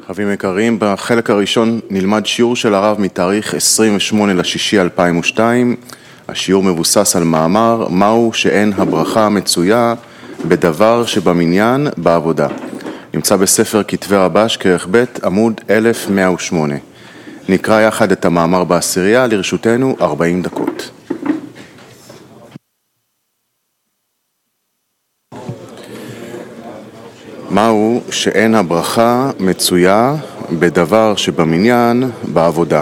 חברים יקרים, בחלק הראשון נלמד שיעור של הרב מתאריך 28/6/2002. השיעור מבוסס על מאמר מהו שאין הברכה מצויה בדבר שבמניין בעבודה. נמצא בספר כתבי רבש כרך ב' עמוד 1108. נקרא יחד את המאמר בעשירייה, לרשותנו 40 דקות. מהו שאין הברכה מצויה בדבר שבמניין בעבודה.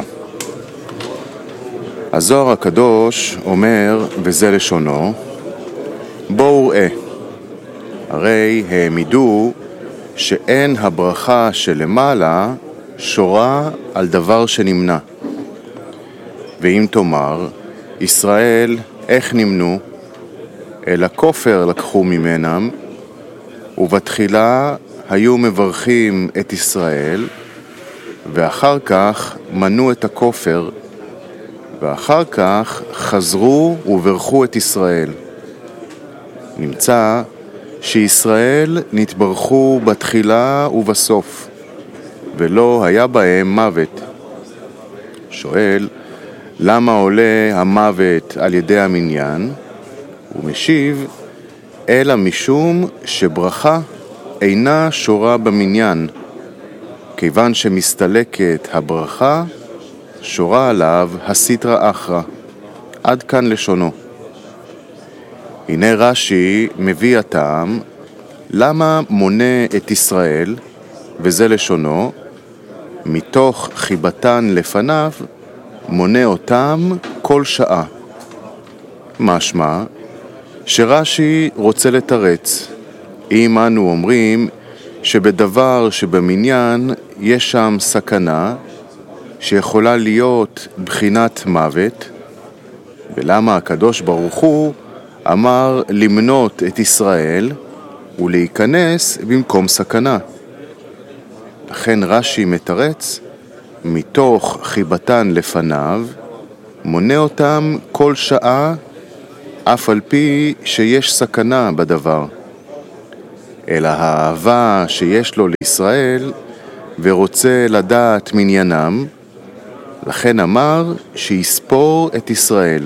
הזוהר הקדוש אומר, וזה לשונו, בואו ראה, הרי העמידו שאין הברכה שלמעלה שורה על דבר שנמנע. ואם תאמר, ישראל איך נמנו? אלא כופר לקחו ממנם, ובתחילה היו מברכים את ישראל, ואחר כך מנו את הכופר, ואחר כך חזרו וברכו את ישראל. נמצא שישראל נתברכו בתחילה ובסוף, ולא היה בהם מוות. שואל, למה עולה המוות על ידי המניין? הוא משיב, אלא משום שברכה אינה שורה במניין, כיוון שמסתלקת הברכה, שורה עליו הסטרא אחרא. עד כאן לשונו. הנה רש"י מביא הטעם, למה מונה את ישראל, וזה לשונו, מתוך חיבתן לפניו, מונה אותם כל שעה. משמע, שרש"י רוצה לתרץ, אם אנו אומרים שבדבר שבמניין יש שם סכנה שיכולה להיות בחינת מוות, ולמה הקדוש ברוך הוא אמר למנות את ישראל ולהיכנס במקום סכנה. לכן רש"י מתרץ, מתוך חיבתן לפניו מונה אותם כל שעה, אף על פי שיש סכנה בדבר. אלא האהבה שיש לו לישראל ורוצה לדעת מניינם, לכן אמר שיספור את ישראל.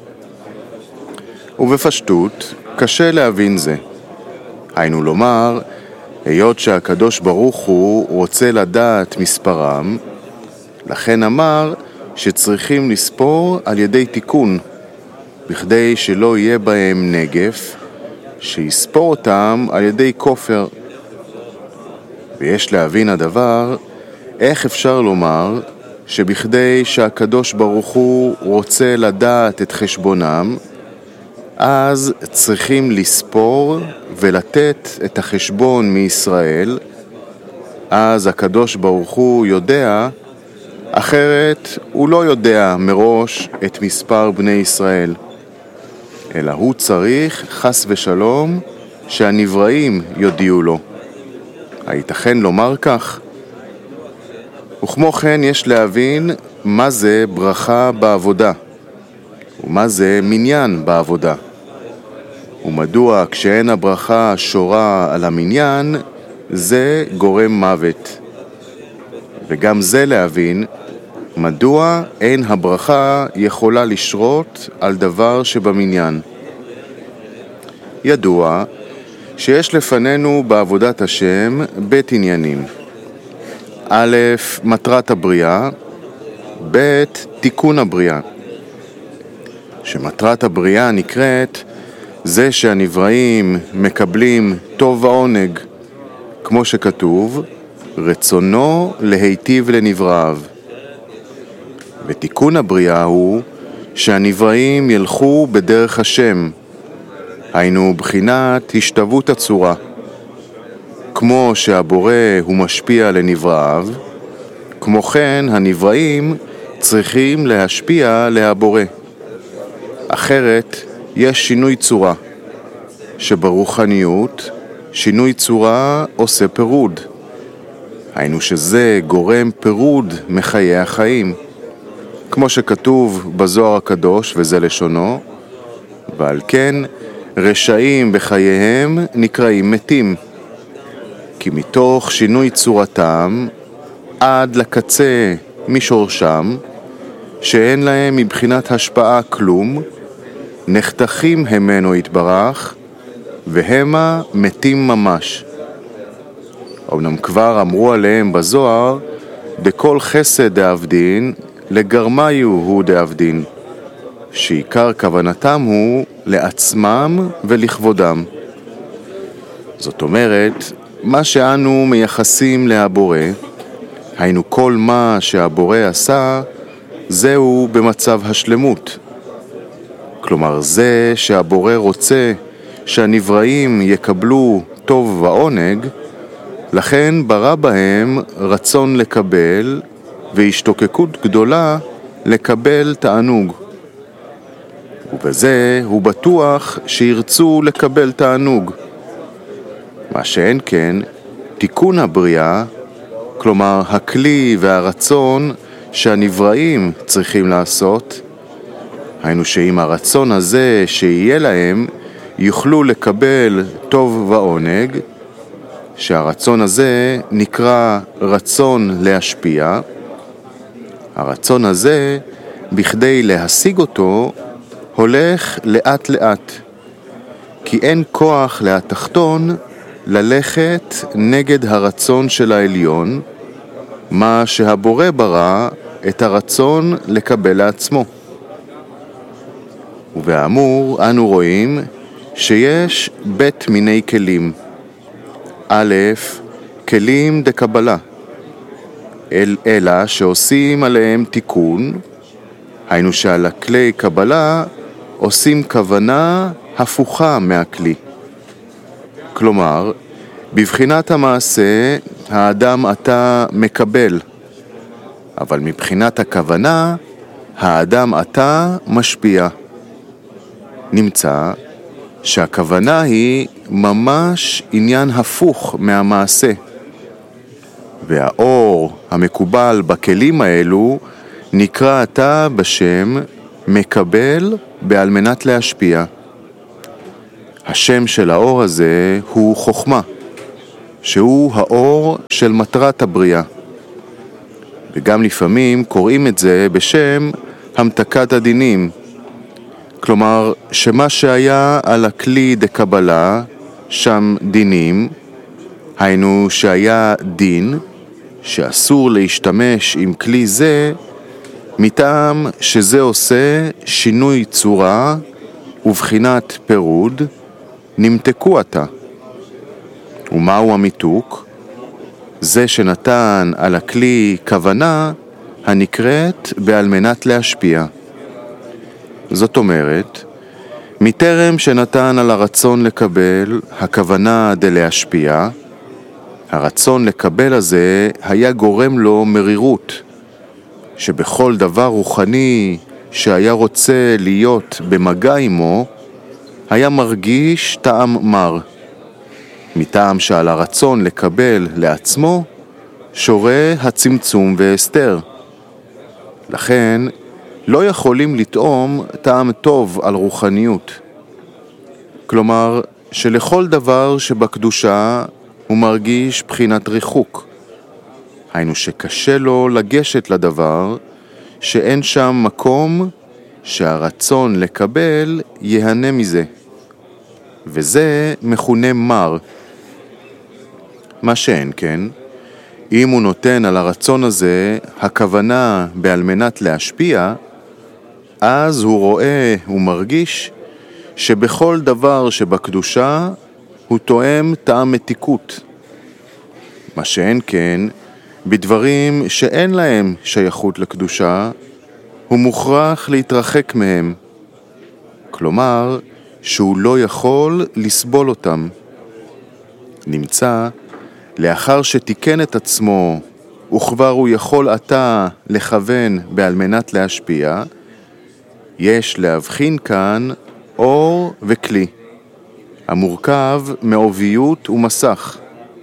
ובפשטות קשה להבין זה. היינו לומר, היות שהקדוש ברוך הוא רוצה לדעת מספרם, לכן אמר שצריכים לספור על ידי תיקון, בכדי שלא יהיה בהם נגף, שיספור אותם על ידי כופר. ויש להבין הדבר, איך אפשר לומר שבכדי שהקדוש ברוך הוא רוצה לדעת את חשבונם, אז צריכים לספור ולתת את החשבון מישראל, אז הקדוש ברוך הוא יודע, אחרת הוא לא יודע מראש את מספר בני ישראל. אלא הוא צריך חס ושלום שהנבראים יודיעו לו. הייתכן לומר כך? וכמו כן יש להבין מה זה ברכה בעבודה, ומה זה מניין בעבודה. ומדוע כשאין הברכה שורה על המניין, זה גורם מוות. וגם זה להבין, מדוע אין הברכה יכולה לשרות על דבר שבמניין. ידוע שיש לפנינו בעבודת השם בית עניינים. א', מטרת הבריאה, ב', תיקון הבריאה. שמטרת הבריאה נקראת זה שהנבראים מקבלים טוב ועונג, כמו שכתוב, רצונו להיטיב לנבראיו. ותיקון הבריאה הוא שהנבראים ילכו בדרך השם, היינו בחינת השתוות הצורה. כמו שהבורא הוא משפיע לנבראיו, כמו כן הנבראים צריכים להשפיע להבורא. אחרת יש שינוי צורה, שברוחניות שינוי צורה עושה פירוד. היינו שזה גורם פירוד מחיי החיים. כמו שכתוב בזוהר הקדוש, וזה לשונו, ועל כן רשעים בחייהם נקראים מתים, כי מתוך שינוי צורתם עד לקצה משורשם, שאין להם מבחינת השפעה כלום, נחתכים ממנו יתברך, והמה מתים ממש. אמנם כבר אמרו עליהם בזוהר, דכל חסד דאבדין, לגרמיו הוא דאבדין, שעיקר כוונתם הוא לעצמם ולכבודם. זאת אומרת, מה שאנו מייחסים להבורא, היינו כל מה שהבורא עשה, זהו במצב השלמות. כלומר, זה שהבורא רוצה שהנבראים יקבלו טוב ועונג, לכן ברא בהם רצון לקבל והשתוקקות גדולה לקבל תענוג. ובזה הוא בטוח שירצו לקבל תענוג. מה שאין כן, תיקון הבריאה, כלומר הכלי והרצון שהנבראים צריכים לעשות, היינו שאם הרצון הזה שיהיה להם יוכלו לקבל טוב ועונג, שהרצון הזה נקרא רצון להשפיע. הרצון הזה, בכדי להשיג אותו, הולך לאט לאט, כי אין כוח להתחתון ללכת נגד הרצון של העליון, מה שהבורא ברא את הרצון לקבל לעצמו. ובאמור אנו רואים שיש בית מיני כלים. א', כלים דקבלה, אלא שעושים עליהם תיקון, היינו שעל הכלי קבלה עושים כוונה הפוכה מהכלי. כלומר, בבחינת המעשה האדם עתה מקבל, אבל מבחינת הכוונה האדם עתה משפיע. נמצא שהכוונה היא ממש עניין הפוך מהמעשה, והאור המקובל בכלים האלו נקרא עתה בשם מקבל בעל מנת להשפיע. השם של האור הזה הוא חוכמה, שהוא האור של מטרת הבריאה. וגם לפעמים קוראים את זה בשם המתקת הדינים. כלומר, שמה שהיה על הכלי דקבלה, שם דינים, היינו שהיה דין, שאסור להשתמש עם כלי זה, מטעם שזה עושה שינוי צורה ובחינת פירוד, נמתקו עתה. ומהו המיתוק? זה שנתן על הכלי כוונה הנקראת בעל מנת להשפיע. זאת אומרת, מטרם שנתן על הרצון לקבל הכוונה דלהשפיע, הרצון לקבל הזה היה גורם לו מרירות, שבכל דבר רוחני שהיה רוצה להיות במגע עמו, היה מרגיש טעם מר, מטעם שעל הרצון לקבל לעצמו שורה הצמצום והסתר. לכן לא יכולים לטעום טעם טוב על רוחניות. כלומר, שלכל דבר שבקדושה הוא מרגיש בחינת ריחוק. היינו שקשה לו לגשת לדבר, שאין שם מקום שהרצון לקבל יהנה מזה. וזה מכונה מר. מה שאין כן, אם הוא נותן על הרצון הזה הכוונה בעל מנת להשפיע, אז הוא רואה ומרגיש שבכל דבר שבקדושה הוא תואם טעם מתיקות. מה שאין כן, בדברים שאין להם שייכות לקדושה, הוא מוכרח להתרחק מהם. כלומר, שהוא לא יכול לסבול אותם. נמצא, לאחר שתיקן את עצמו, וכבר הוא יכול עתה לכוון בעל מנת להשפיע, יש להבחין כאן אור וכלי, המורכב מעוביות ומסך.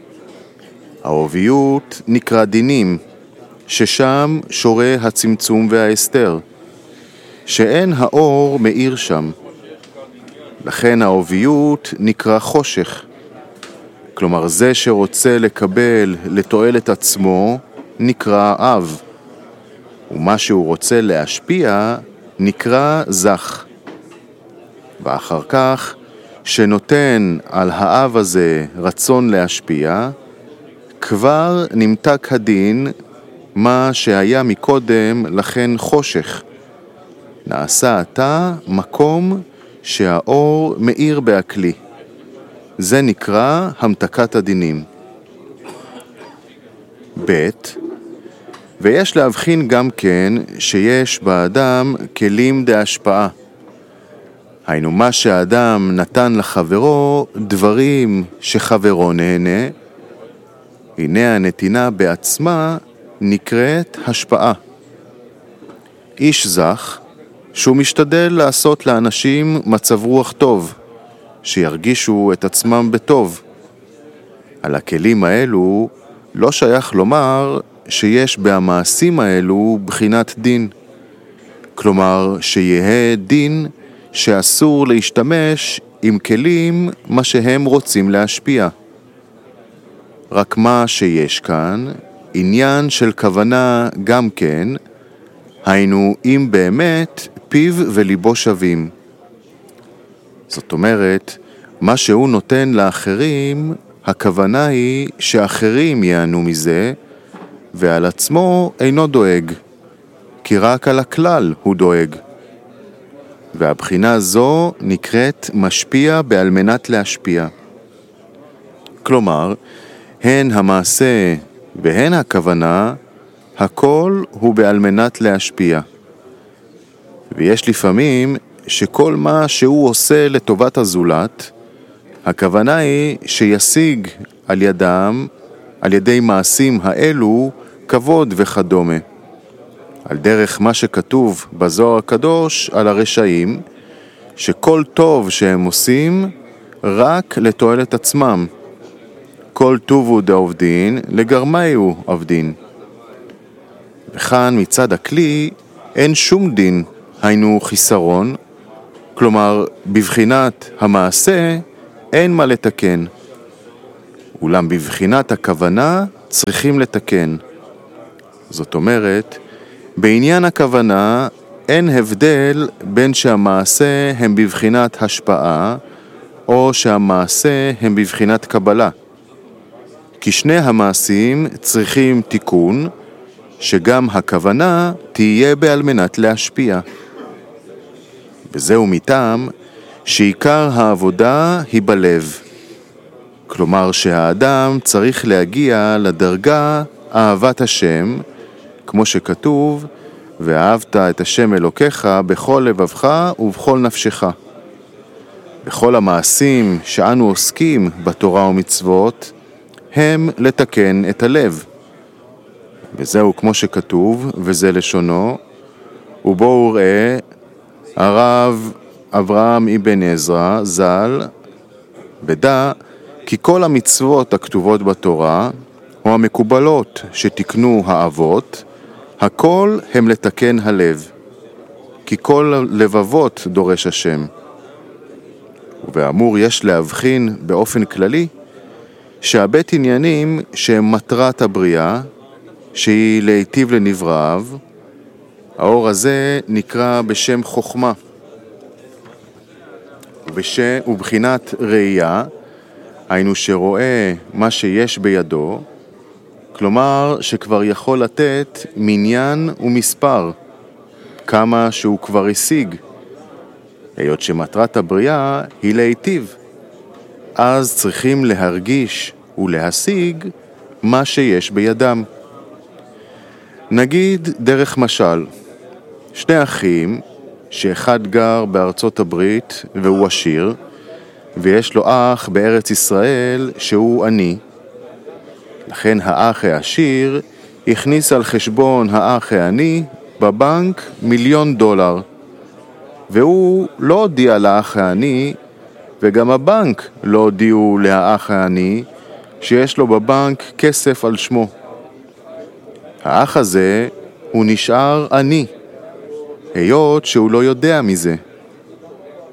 העוביות נקרא דינים, ששם שורה הצמצום וההסתר, שאין האור מאיר שם. לכן העוביות נקרא חושך. כלומר, זה שרוצה לקבל לתועלת עצמו, נקרא אב, ומה שהוא רוצה להשפיע נקרא זך. ואחר כך, שנותן על האב הזה רצון להשפיע, כבר נמתק הדין מה שהיה מקודם לכן חושך. נעשה עתה מקום שהאור מאיר בהכלי. זה נקרא המתקת הדינים. ב' ויש להבחין גם כן שיש באדם כלים להשפעה. היינו מה שהאדם נתן לחברו דברים שחברו נהנה, הנה הנתינה בעצמה נקראת השפעה. איש זך שהוא משתדל לעשות לאנשים מצב רוח טוב, שירגישו את עצמם בטוב. על הכלים האלו לא שייך לומר שיש במעשים האלו בחינת דין. כלומר שיהיה דין שאסור להשתמש עם כלים מה שהם רוצים להשפיע. רק מה שיש כאן, עניין של כוונה גם כן, היינו אם באמת פיו וליבו שווים. זאת אומרת, מה שהוא נותן לאחרים, הכוונה היא שאחרים יענו מזה, ועל עצמו אינו דואג, כי רק על הכלל הוא דואג. והבחינה זו נקראת משפיע בעל מנת להשפיע. כלומר, הן המעשה והן הכוונה, הכל הוא בעל מנת להשפיע. ויש לפעמים שכל מה שהוא עושה לטובת הזולת, הכוונה היא שישיג על ידם, על ידי מעשים האלו, כבוד וכדומה. על דרך מה שכתוב בזוהר הקדוש על הרשעים, שכל טוב שהם עושים רק לתועלת עצמם. כל טובו דעובדין לגרמיו עבדין. וכאן מצד הכלי אין שום דין, היינו חיסרון, כלומר בבחינת המעשה אין מה לתקן. אולם בבחינת הכוונה צריכים לתקן. זאת אומרת, בעניין הכוונה אין הבדל בין שהמעשה הם בבחינת השפעה או שהמעשה הם בבחינת קבלה. כי שני המעשים צריכים תיקון, שגם הכוונה תהיה בעל מנת להשפיע. וזהו מטעם שעיקר העבודה היא בלב. כלומר שהאדם צריך להגיע לדרגה אהבת השם, כמו שכתוב, ואהבת את השם אלוקיך בכל לבבך ובכל נפשך. בכל המעשים שאנו עוסקים בתורה ומצוות, הם לתקן את הלב. וזהו כמו שכתוב, וזה לשונו, ובואו ראה הרב אברהם אבן עזרא ז"ל, ודע כי כל המצוות הכתובות בתורה, או המקובלות שתקנו האבות, הכל הם לתקן הלב, כי כל לבבות דורש השם. ובאמור יש להבחין באופן כללי, שהבית עניינים שהם מטרת הבריאה, שהיא להיטיב לנבראיו, האור הזה נקרא בשם חוכמה, ובחינת ראייה, היינו שרואה מה שיש בידו, כלומר שכבר יכול לתת מניין ומספר, כמה שהוא כבר השיג, היות שמטרת הבריאה היא להיטיב. אז צריכים להרגיש ולהשיג מה שיש בידם. נגיד דרך משל, שני אחים, שאחד גר בארצות הברית והוא עשיר, ויש לו אח בארץ ישראל שהוא עני. לכן האח העשיר הכניס על חשבון האח העני בבנק $1,000,000, והוא לא הודיע לאח העני, וגם הבנק לא הודיעו לאח העני שיש לו בבנק כסף על שמו. האח הזה הוא נשאר עני, היות שהוא לא יודע מזה.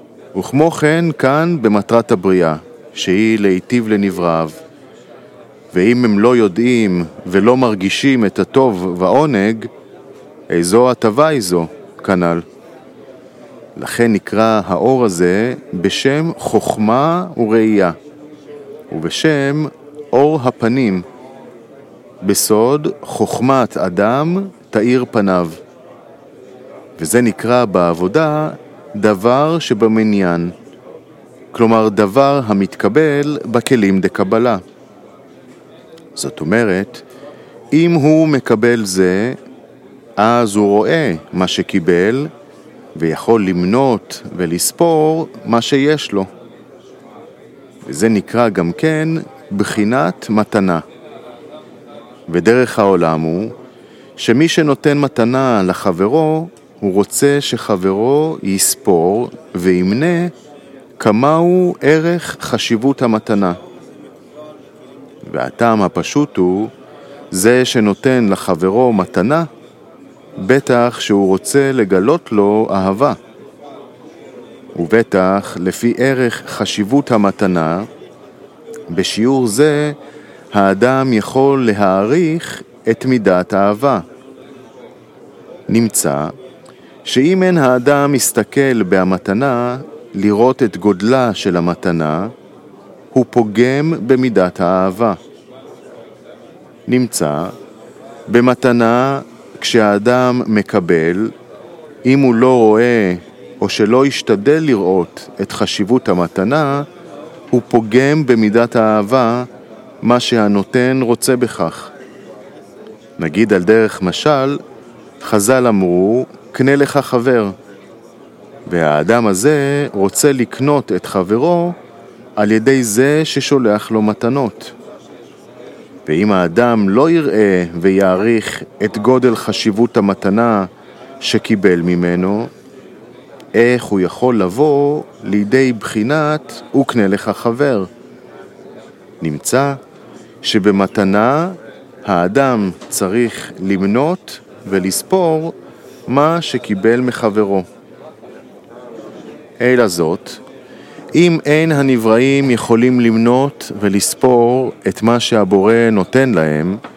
וכמו כן כאן במטרת הבריאה, שהיא להיטיב לנבראיו. ואם הם לא יודעים ולא מרגישים את הטוב והעונג, איזו הטבה איזו, כנ"ל. לכן נקרא האור הזה בשם חוכמה וראייה, ובשם אור הפנים. בסוד חוכמת אדם תאיר פניו. וזה נקרא בעבודה דבר שבמניין, כלומר דבר המתקבל בכלים דקבלה. זאת אומרת, אם הוא מקבל זה, אז הוא רואה מה שקיבל, ויכול למנות ולספור מה שיש לו. וזה נקרא גם כן בחינת מתנה. ודרך העולם הוא שמי שנותן מתנה לחברו, הוא רוצה שחברו יספור וימנה כמהו ערך חשיבות המתנה. והטעם הפשוט הוא, זה שנותן לחברו מתנה, בטח שהוא רוצה לגלות לו אהבה. ובטח לפי ערך חשיבות המתנה, בשיעור זה האדם יכול להעריך את מידת האהבה. נמצא שאם אין האדם מסתכל במתנה לראות את גודלה של המתנה, הוא פוגם במידת האהבה. נמצא במתנה כשהאדם מקבל, אם הוא לא רואה או שלא ישתדל לראות את חשיבות המתנה, הוא פוגם במידת האהבה, מה שהנותן רוצה בכך. נגיד על דרך משל, חז"ל אמרו, קנה לך חבר, והאדם הזה רוצה לקנות את חברו על ידי זה ששולח לו מתנות. ואם האדם לא יראה ויעריך את גודל חשיבות המתנה שקיבל ממנו, איך הוא יכול לבוא לידי בחינת וקנה לך חבר? נמצא שבמתנה האדם צריך למנות ולספור מה שקיבל מחברו. אלא זאת, אם אין הנבראים יכולים למנות ולספור את מה שהבורא נותן להם,